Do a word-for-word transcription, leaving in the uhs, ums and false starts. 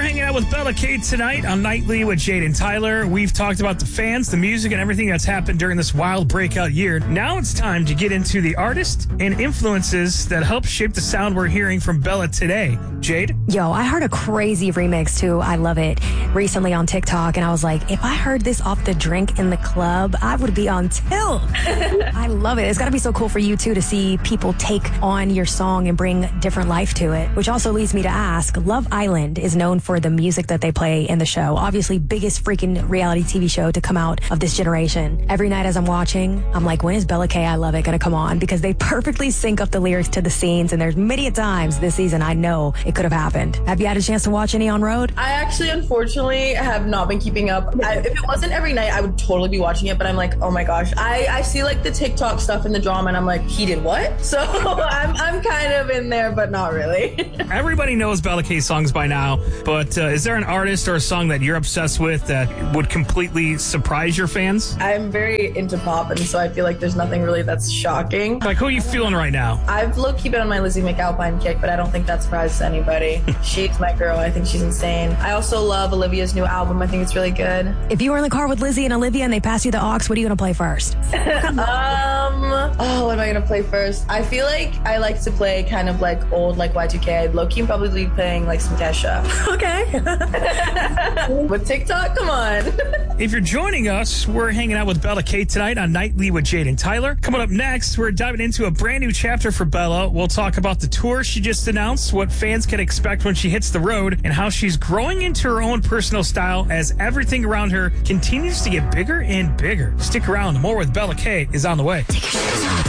hanging out with Bella Kate tonight on Nightly with Jade and Tyler. We've talked about the fans, the music, and everything that's happened during this wild breakout year. Now it's time to get into the artists and influences that help shape the sound we're hearing from Bella today. Jade? Yo, I heard a crazy remix too. I love it. Recently on TikTok, and I was like, if I heard this off the drink in the club, I would be on tilt. I love it. It's got to be so cool for you too to see people take on your song and bring different life to it. Which also leads me to ask, Love Island is known for the music that they play in the show. Obviously, biggest freaking reality T V show to come out of this generation. Every night as I'm watching, I'm like, when is Bella K, I Love It, gonna come on? Because they perfectly sync up the lyrics to the scenes, and there's many a times this season I know it could have happened. Have you had a chance to watch any on Road? I actually, unfortunately, have not been keeping up. I, if it wasn't every night, I would totally be watching it, but I'm like, oh my gosh. I, I see like the TikTok stuff in the drama, and I'm like, he did what? So I'm, I'm kind of in there, but not really. Everybody knows Bella K songs by now, but uh, is there an artist or a song that you're obsessed with that would completely surprise your fans? I'm very into pop, and so I feel like there's nothing really that's shocking. Like, who are you feeling right now? I've low-key been on my Lizzie McAlpine kick, but I don't think that surprises anybody. She's my girl. I think she's insane. I also love Olivia's new album. I think it's really good. If you were in the car with Lizzie and Olivia and they pass you the aux, what are you going to play first? um, oh, what am I going to play first? I feel like I like to play kind of like old, like Y two K. I'd low-key probably be playing like some Kesha. Okay. With TikTok, come on. If you're joining us, we're hanging out with Bella Kate tonight on Nightly with Jade and Tyler. Coming up next, we're diving into a brand new chapter for Bella. We'll talk about the tour she just announced, what fans can expect when she hits the road, and how she's growing into her own personal style as everything around her continues to get bigger and bigger. Stick around. More with Bella K is on the way. Take your shoes off.